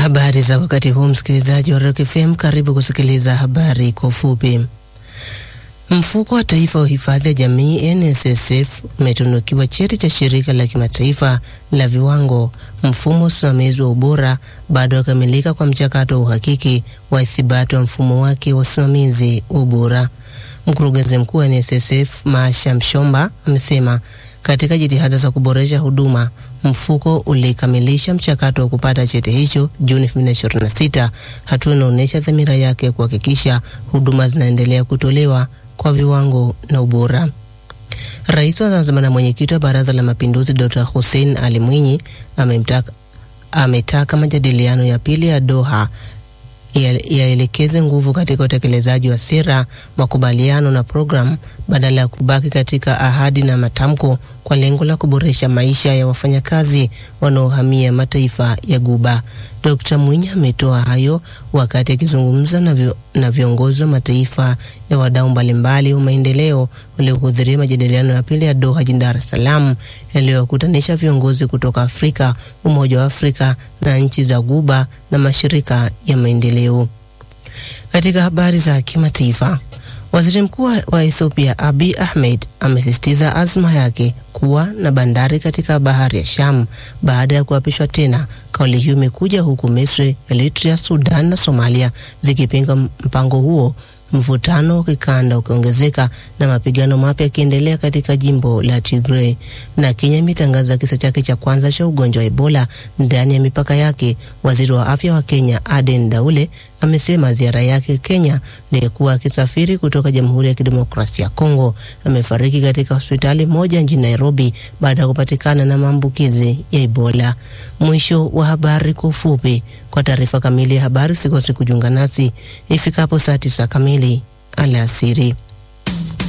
Habari za wakati huu, msikilizaji wa Rock FM, karibu kusikiliza habari kwa ufupi. Mfuko wa Taifa wa Hifadhi ya Jamii NSSF umetunukiwa cheti cha shirika la kimataifa la viwango mfumo usimamizi wa ubora baada ya kukamilika kwa mchakato wa uhakiki wa ithibati wa mfumo wake wa usimamizi wa ubora. Mkurugenzi mkuu wa NSSF Maasha Mshomba amesema katika jitihada za kuboresha huduma, mfuko ulikamilisha mchakato wa kupata cheti hicho Juni 2026. Hatua inaonyesha dhamira yake kuhakikisha huduma zinaendelea kutolewa kwa viwango na ubora. Rais wa Zanzibar na mwenyekiti wa Baraza la Mapinduzi Dr. Hussein Ali Mwinyi ametaka majadiliano ya pili ya Doha yaelekeze nguvu katika utekelezaji wa sera, makubaliano na programu badala ya kubaki katika ahadi na matamko kwa lengo la kuboresha maisha ya wafanyakazi wanaohamia mataifa ya Ghuba. Dr. Mwinyi ametoa hayo wakati akizungumza na viongozi wa mataifa ya wadau mbalimbali wa maendeleo waliohudhuria majadiliano ya pili ya Doha jijini Dar es Salaam yaliyokutanisha viongozi kutoka Afrika, Umoja wa Afrika na nchi za Ghuba na mashirika ya maendeleo. Katika habari za kimataifa, Waziri Mkuu wa Ethiopia Abiy Ahmed amesisitiza azma yake kuwa na bandari katika bahari ya Sham baada ya kuapishwa tena. Kauli hiyo imekuja huku Misri, Eritrea, Sudan na Somalia zikipinga mpango huo, mvutano kikanda ukiongezeka na mapigano mapya yakiendelea katika jimbo la Tigray. Na Kenya imetangaza kisa chake cha kwanza cha ugonjwa wa Ebola ndani ya mipaka yake. Waziri wa afya wa Kenya Aden Daule amesema ziara yake Kenya ni kuwa akisafiri kutoka Jamhuri ya Kidemokrasia ya Kongo. Amefariki katika hospitali moja mjini Nairobi baada ya kupatikana na maambukizi ya Ebola. Mwisho wa habari kwa ufupi. Kwa taarifa kamili ya habari usikose kujiunga nasi ifikapo saa 9 kamili alasiri.